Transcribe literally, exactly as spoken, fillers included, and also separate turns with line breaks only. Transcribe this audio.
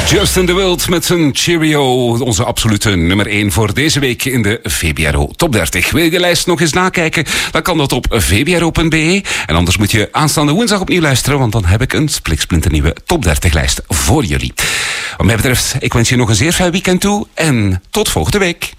Justin de Wild met zijn Cheerio, onze absolute nummer één voor deze week in de V B R O Top dertig. Wil je de lijst nog eens nakijken? Dan kan dat op v b r o punt b e. En anders moet je aanstaande woensdag opnieuw luisteren, want dan heb ik een spliksplinternieuwe Top dertig lijst voor jullie. Wat mij betreft, ik wens je nog een zeer fijn weekend toe en tot volgende week.